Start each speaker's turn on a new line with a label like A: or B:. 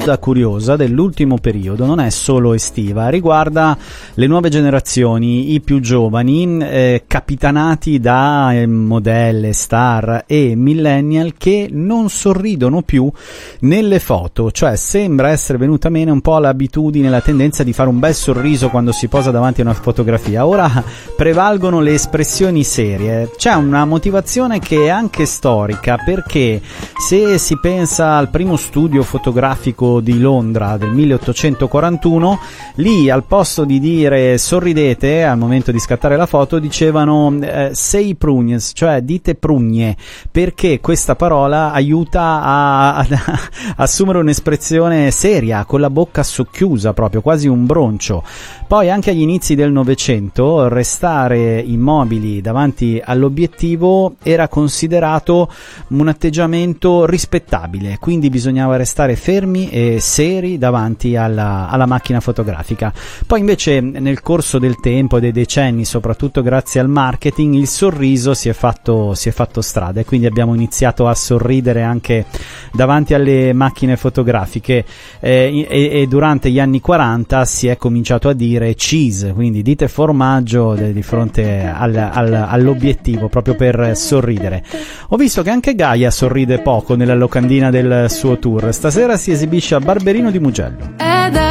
A: moda curiosa dell'ultimo periodo non è solo estiva, riguarda le nuove generazioni, i più giovani, capitanati da modelle, star e millennial che non sorridono più nelle foto, cioè sembra essere venuta meno un po' l'abitudine, la tendenza di fare un bel sorriso quando si posa davanti a una fotografia. Ora prevalgono le espressioni serie. C'è una motivazione che è anche storica, perché se si pensa al primo studio fotografico di Londra del 1841, lì al posto di dire sorridete al momento di scattare la foto dicevano say prugnes, cioè dite prugne, perché questa parola aiuta a assumere un'espressione seria, con la bocca socchiusa, proprio quasi un broncio. Poi anche agli inizi del Novecento restare immobili davanti all'obiettivo era considerato un atteggiamento rispettabile, quindi bisognava restare fermi e seri davanti alla macchina fotografica. Poi invece nel corso del tempo, dei decenni, soprattutto grazie al marketing, il sorriso si è fatto strada e quindi abbiamo iniziato a sorridere anche davanti alle macchine fotografiche e durante gli anni 40 si è cominciato a dire cheese, quindi dite formaggio di fronte all'obiettivo, proprio per sorridere. Ho visto che anche Gaia sorride poco nella locandina del suo tour. Stasera si esibisce a Barberino di Mugello.